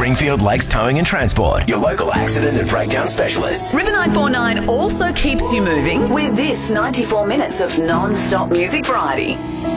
Springfield Lakes Towing and Transport, your local accident and breakdown specialists. River 949 also keeps you moving with this 94 minutes of non-stop music variety.